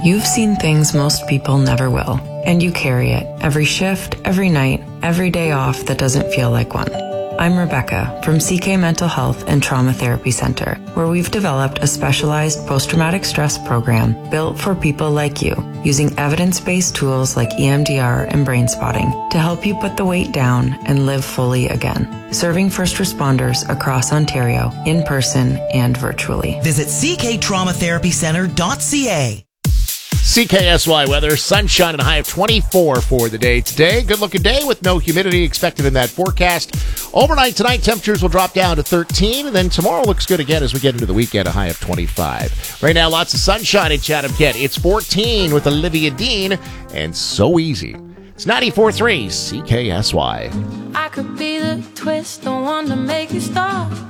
You've seen things most people never will, and you carry it every shift, every night, every day off that doesn't feel like one. I'm Rebecca from CK Mental Health and Trauma Therapy Center, where we've developed a specialized post-traumatic stress program built for people like you, using evidence-based tools like EMDR and brain spotting to help you put the weight down and live fully again. Serving first responders across Ontario, in person and virtually. Visit cktraumatherapycenter.ca. CKSY weather, sunshine and a high of 24 for the day today. Good looking day with no humidity expected in that forecast. Overnight tonight, temperatures will drop down to 13, and then tomorrow looks good again as we get into the weekend, a high of 25. Right now, lots of sunshine in Chatham-Kent. It's 14 with Olivia Dean, and So Easy. It's 94.3 CKSY. I could be the twist, the one to make you stop.